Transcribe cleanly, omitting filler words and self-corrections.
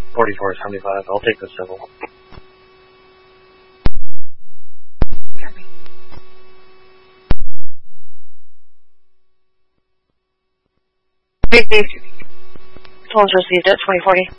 4475. I'll take the civil. Calls received at 2040.